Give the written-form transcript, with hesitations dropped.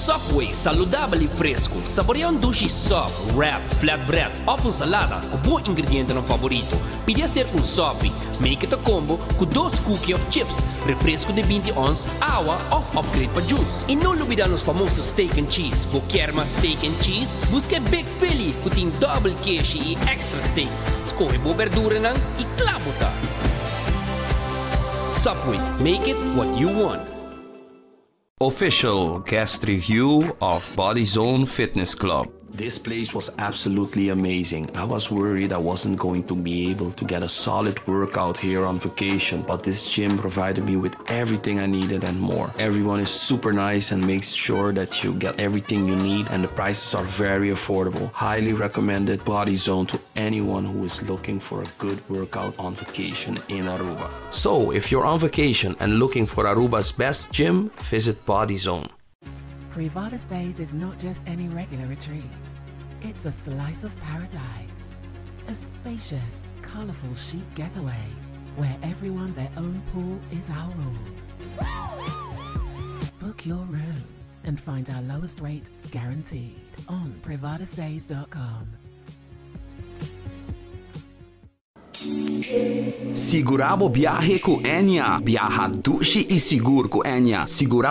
Subway, saludabile e fresco. Saborea um sushi sub, wrap, flatbread, ou salada com bom ingrediente no favorito. Podia ser um sub, make it a combo com 2 cookies of chips, refresco de 20 ons, água ou upgrade para juice. E não olvidar os famosos steak and cheese. Você quer mais steak and cheese? Busque Big Philly, que tem double queijo e extra steak. Escolhe boa verdura e clabota. Subway, make it what you want. Official guest review of Body Zone Fitness Club. This place was absolutely amazing. I was worried I wasn't going to be able to get a solid workout here on vacation, but this gym provided me with everything I needed and more. Everyone is super nice and makes sure that you get everything you need, and the prices are very affordable. Highly recommended Body Zone to anyone who is looking for a good workout on vacation in Aruba. So, if you're on vacation and looking for Aruba's best gym, visit Body Zone. Privadas Days is not just any regular retreat. It's a slice of paradise. A spacious, colourful chic getaway where everyone their own pool is our rule. Book your room and find our lowest rate guaranteed on privadasdays.com. Segurabo viaje com Enya. Viaja dushi e seguro com Enya. Segura